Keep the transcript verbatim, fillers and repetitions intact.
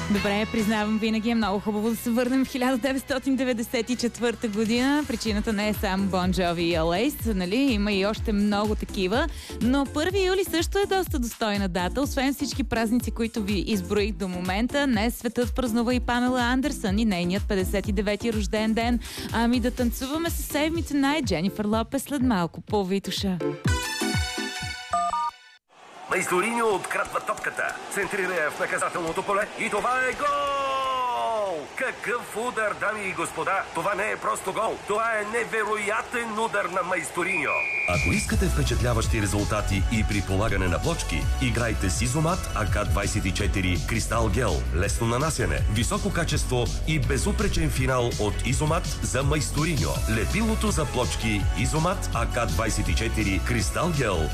Добре, признавам, винаги е много хубаво да се върнем в хиляда деветстотин деветдесет и четвърта година. Причината не е само Бон Джови и Олейс, нали? Има и още много такива. Но първи юли също е доста достойна дата. Освен всички празници, които ви изброих до момента, днес светът празнува и Памела Андерсън и нейният петдесет и девети рожден ден. Ами да танцуваме с Save Me Tonight, Дженифър Лопес след малко по Витуша. Майсториньо открадва топката, центрира я в наказателното поле и това е гол! Какъв удар, дами и господа! Това не е просто гол, това е невероятен удар на Майсториньо! Ако искате впечатляващи резултати и при полагане на плочки, играйте с Изомат А К двадесет и четири Кристал Гел. Лесно нанасяне, високо качество и безупречен финал от Изомат за Майсториньо. Лепилото за плочки Изомат А К двадесет и четири Кристал Гел